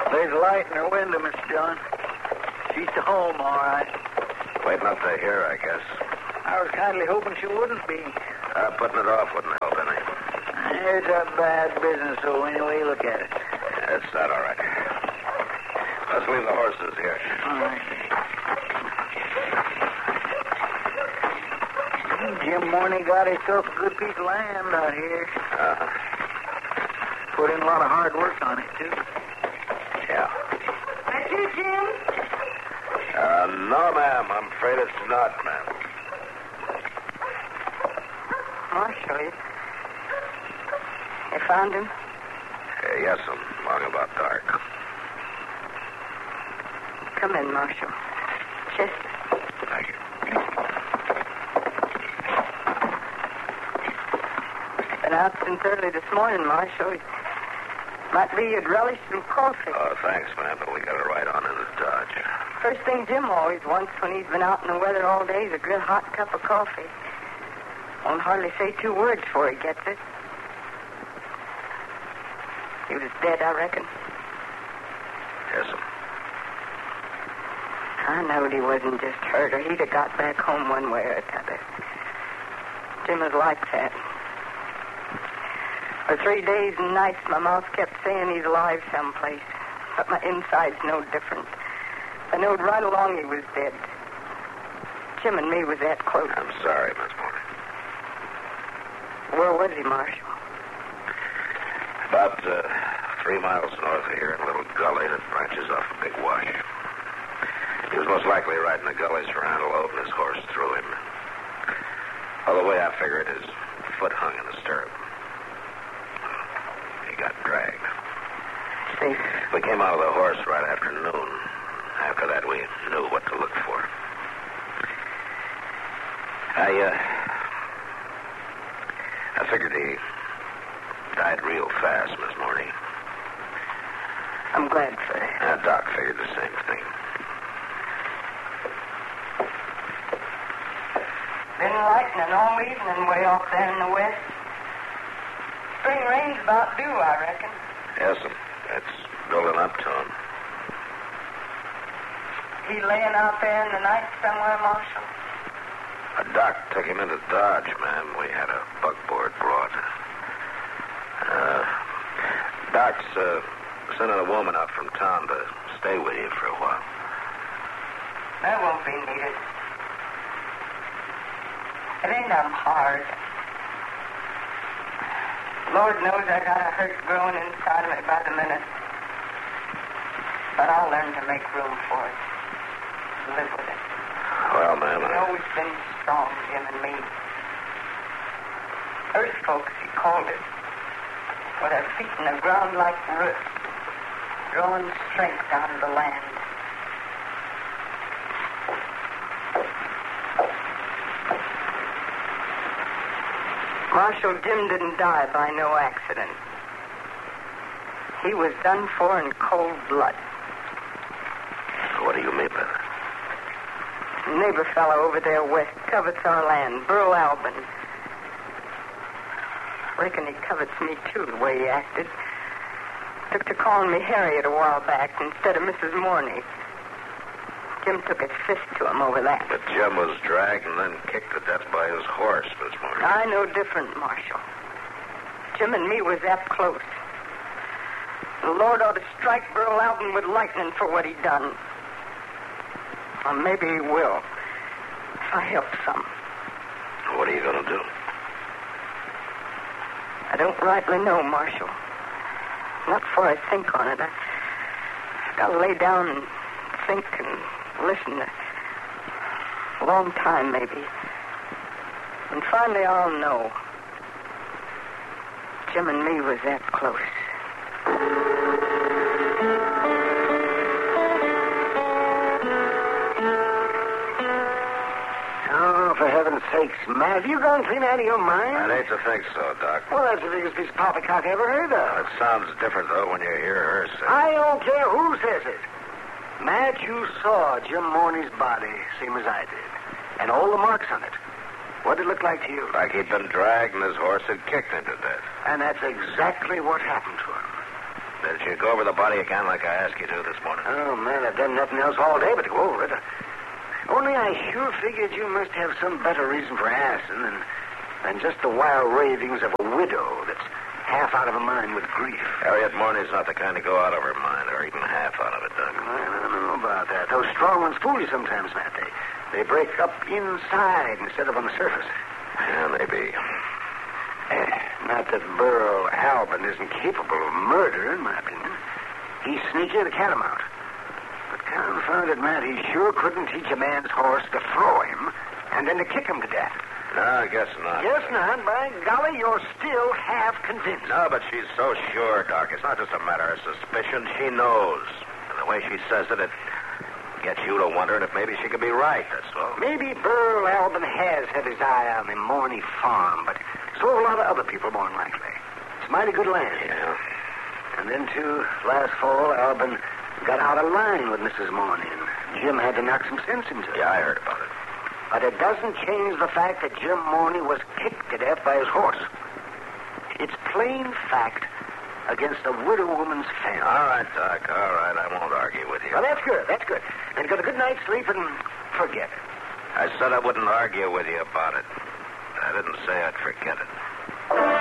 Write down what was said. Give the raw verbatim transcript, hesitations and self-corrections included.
There's a light in her window, Mister John. She's to home, all right. Waiting up to hear, I guess. I was kindly hoping she wouldn't be. Uh, putting it off wouldn't help any. It's a bad business, so any way you look at it. That's that, all right. Let's leave the horses here. All right. Jim Morney got himself a good piece of land out here. Uh-huh. Put in a lot of hard work on it, too. Yeah. That's you, Jim? Uh, no, ma'am. I'm afraid it's not, ma'am. Marshal, you, you found him? Uh, yes, I'm long about dark. Come in, Marshal. Chester. Thank you. Been out since early this morning, Marshal. Might be you'd relish some coffee. Oh, thanks, ma'am, but we got to ride on into Dodge. First thing Jim always wants when he's been out in the weather all day is a good hot cup of coffee. Won't hardly say two words before he gets it. He was dead, I reckon. Yes, ma'am. I knowed he wasn't just hurt, or he'd have got back home one way or t'other. Jim was like that. For three days and nights, my mouth kept saying he's alive someplace. But my inside's no different. I knowed right along he was dead. Jim and me was that close. I'm sorry, Miss Morney. Where was he, Marshal? About uh, three miles north of here in a little gully that branches off a big wash. He was most likely riding the gullies for antelope, and his horse threw him. Well, the way I figured, his foot hung in the stirrup. He got dragged. See? We came out of the horse right after noon. After that, we knew what to look for. I, uh... I figured he died real fast, Miss Morney. I'm glad for that. Uh, Doc figured the same thing. Been lightning all evening way off there in the west. Spring rain's about due, I reckon. Yes, sir. It's building up to him. He laying out there in the night somewhere, Marshal? A doc took him into Dodge, ma'am. We had a buckboard brought. Uh, Doc's uh, sending a woman out from town to stay with you for a while. That won't be needed. It ain't I'm hard. Lord knows I got a hurt growing inside of me by the minute. But I'll learn to make room for it. Live with it. Well, ma'am, We've I... always been strong, Jim and me. Earth folks, he called it. With our feet in the ground like roots, drawing strength out of the land. Marshal, Jim didn't die by no accident. He was done for in cold blood. What do you mean by that? Neighbor fellow over there west covets our land, Burl Albin. Reckon he covets me, too, the way he acted. Took to calling me Harriet a while back instead of Missus Morney. Jim took his fist to him over that. But Jim was dragged and then kicked to death by his horse, Miss Morney. I know different, Marshal. Jim and me was that close. The Lord ought to strike Burl Albin with lightning for what he done. Or maybe he will, if I help some. What are you going to do? I don't rightly know, Marshal. Not before I think on it. I, I've got to lay down and think and listen a long time, maybe. And finally I'll know. Jim and me was that close. Oh, for heaven's sakes, Matt, have you gone clean out of your mind? I'd hate to think so, Doc. Well, that's the biggest piece of poppycock I ever heard of. It sounds different, though, when you hear her say it. I don't care who says it. Matt, you saw Jim Morney's body, same as I did. And all the marks on it. What did it look like to you? Like he'd been dragged and his horse had kicked him to death. And that's exactly what happened to him. Did you go over the body again like I asked you to this morning? Oh, man, I've done nothing else all day but to go over it. Only I sure figured you must have some better reason for asking than, than just the wild ravings of a widow that's half out of her mind with grief. Harriet Morney's not the kind to go out of her mind, or even half out of it, Doug. I don't know about that. Those strong ones fool you sometimes, Matt. They, they break up inside instead of on the surface. Yeah, maybe. Eh, not that Burl Albin isn't capable of murder, in my opinion. He's sneaky as a catamount. But confound it, Matt, he sure couldn't teach a man's horse to throw him and then to kick him to death. No, I guess not. Guess not. By golly, you're still half convinced. No, but she's so sure, Doc. It's not just a matter of suspicion. She knows. And the way she says it, it gets you to wondering if maybe she could be right, that's all. Maybe Burl Albin has had his eye on the Morney farm, but so have a lot of other people, more than likely. It's mighty good land. Yeah. And then, too, last fall, Albin got out of line with Missus Morney, and Jim had to knock some sense into it. Yeah, I heard about it. But it doesn't change the fact that Jim Morney was kicked to death by his horse. It's plain fact against a widow woman's family. All right, Doc, all right. I won't argue with you. Well, that's good, that's good. And get a good night's sleep and forget it. I said I wouldn't argue with you about it. I didn't say I'd forget it.